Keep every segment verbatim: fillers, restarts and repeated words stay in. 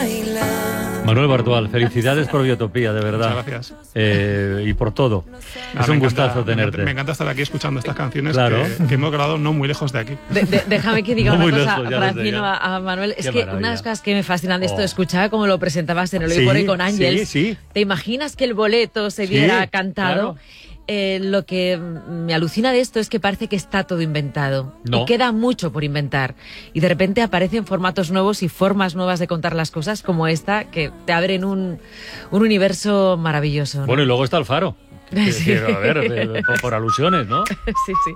bailar. Manuel Bartual, felicidades por Biotopía, de verdad. Muchas gracias. Eh, y por todo. Ah, es un me gustazo encanta, tenerte. Me encanta, me encanta estar aquí escuchando estas canciones Claro. que, que hemos grabado no muy lejos de aquí. De, de, déjame que diga No una muy cosa, lejos, ya lo sé, Francino, ya. a, a Manuel. Es Qué que maravilla. una de las cosas que me fascinan de esto, Oh. escuchaba cómo lo presentabas en el Hoy Sí, por Hoy con Ángels. sí, sí. ¿Te imaginas que el boleto se viera Sí, cantado? claro. Eh, lo que me alucina de esto es que parece que está todo inventado. No. Y queda mucho por inventar. Y de repente aparecen formatos nuevos y formas nuevas de contar las cosas como esta, que te abren un, un universo maravilloso, ¿no? Bueno, y luego está el Faro. Que- Sí. que, a ver, eh, por, por alusiones, ¿no? Sí, sí.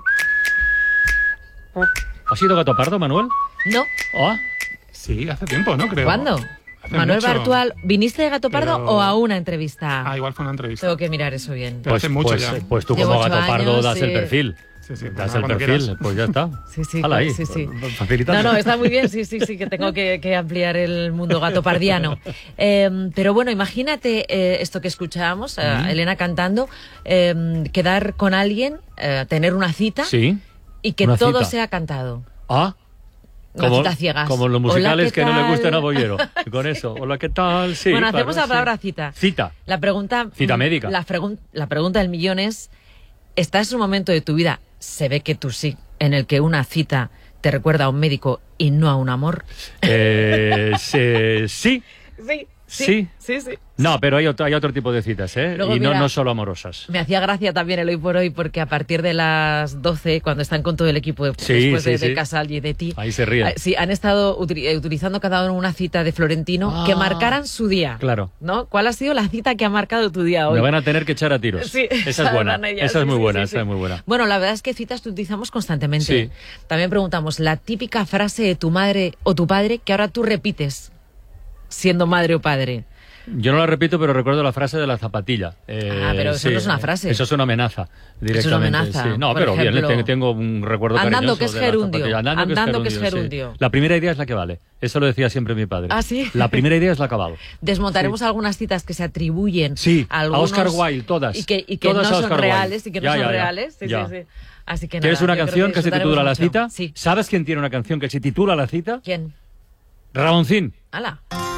¿Has sido Gato Pardo, Manuel? No, Ah, Sí, hace tiempo, ¿no? Creo. ¿cuándo? Hace Manuel mucho. Bartual, ¿viniste de Gato Pardo Pero- o a una entrevista? Ah, igual fue una entrevista. Tengo que mirar eso bien. Pero pues, hace mucho pues, ya. pues tú Llevo como ocho Gato Pardo años, das el sí. perfil. Sí, sí, Das cuando el perfil, quieras. pues ya está. Sí, sí, Hala ahí, sí, sí. facilitando. No, no, está muy bien, sí, sí, sí, que tengo que, que ampliar el mundo gatopardiano. Eh, pero bueno, imagínate eh, esto que escuchábamos, eh, Mm. Elena cantando, eh, quedar con alguien, eh, tener una cita Sí. y que una todo cita. sea cantado. Ah, Una como, cita ciegas. como los Hola, musicales ¿qué que no le tal? gustan a Bollero. Y con eso, hola, ¿qué tal? Sí, Bueno, claro, hacemos la sí. palabra cita. Cita. La pregunta... Cita mm, médica. La, pregun- la pregunta del millón es, ¿estás en un momento de tu vida, se ve que tú sí, en el que una cita te recuerda a un médico y no a un amor? Eh, se- sí. Sí, Sí. sí, sí. No, pero hay otro, hay otro tipo de citas, ¿eh? Luego, y no, mira, no solo amorosas. Me hacía gracia también el Hoy por Hoy porque a partir de las doce, cuando están con todo el equipo de- Sí, después sí, de, sí. de Casal y de ti, Ahí se ríen. eh, sí, han estado util- eh, utilizando cada uno una cita de Florentino Ah. que marcaran su día. Claro. ¿No? ¿Cuál ha sido la cita que ha marcado tu día hoy? Me van a tener que echar a tiros. Sí, esa es buena. sabrán ellas, Esa es sí, muy sí, buena, sí, esa sí. es muy buena. Bueno, la verdad es que citas que utilizamos constantemente. Sí. También preguntamos la típica frase de tu madre o tu padre que ahora tú repites siendo madre o padre. Yo no la repito, pero recuerdo la frase de la zapatilla. Eh, Ah, pero eso no es una frase. Eso es una amenaza, directamente. amenaza, sí. No, por pero bien, ejemplo. tengo, tengo un recuerdo Andando, cariñoso que es de la gerundio. zapatilla. Andando, que es sí. gerundio. La primera idea es la que vale. Eso lo decía siempre mi padre. ¿Ah, sí? La primera idea es la que vale. Desmontaremos algunas citas que se atribuyen Sí, a, a algunos Oscar Wilde, todas. y que, y que Todas no a son Oscar Wilde. reales y que no Ya, son ya, ya. reales. Sí, Ya. sí, sí. Así que ¿Quieres nada, una yo creo canción que se disfrutaremos titula La mucho. cita? Sí. ¿Sabes quién tiene una canción que se titula La cita? ¿Quién? Ramoncín. ¡Hala!